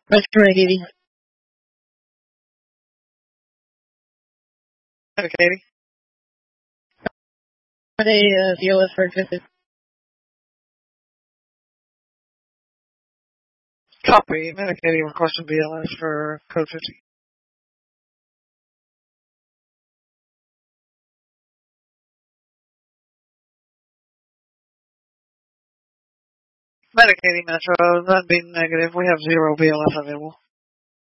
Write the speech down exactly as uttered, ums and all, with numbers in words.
What's Katie? Okay, Katie. Are they uh, B L S for existence? Copy. Medicating requesting B L S for code fifty. Medicating Metro, that being negative, we have zero B L S available.